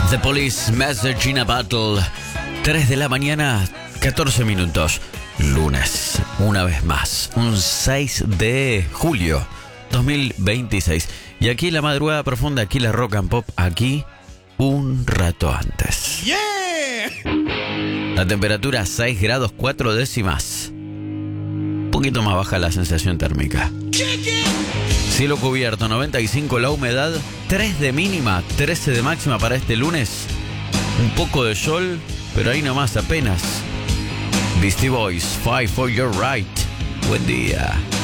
The Police, Message in a Battle. 3 de la mañana, 14 minutos. Lunes, una vez más. Un 6 de julio 2026. Y aquí la madrugada profunda, aquí la rock and pop, aquí un rato antes. ¡Yeah! La temperatura 6 grados 4 décimas. Un poquito más baja la sensación térmica. Cielo cubierto, 95 la humedad, 3 de mínima, 13 de máxima para este lunes. Un poco de sol, pero ahí nomás apenas. Beastie Boys, Fight for Your Right. Buen día.